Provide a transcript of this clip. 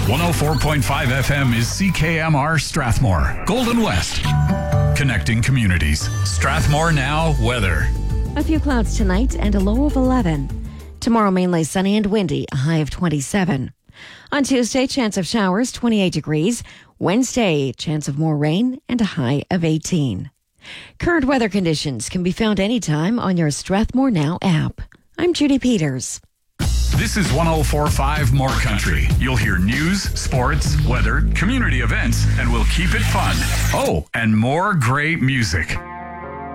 104.5 FM is CKMR Strathmore, Golden West. Connecting communities. Strathmore Now weather. A few clouds tonight and a low of 11. Tomorrow mainly sunny and windy, a high of 27. On Tuesday, chance of showers, 28 degrees. Wednesday, chance of more rain and a high of 18. Current weather conditions can be found anytime on your Strathmore Now app. I'm Judy Peters. This is 104.5 More Country. You'll hear news, sports, weather, community events, and we'll keep it fun. Oh, and more great music.